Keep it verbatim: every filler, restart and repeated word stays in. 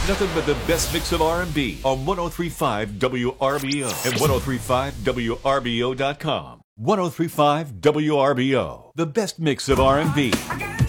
Nothing but the best mix of R and B on one oh three point five W R B O and ten thirty-five W R B O dot com. ten thirty-five W R B O, the best mix of R and B.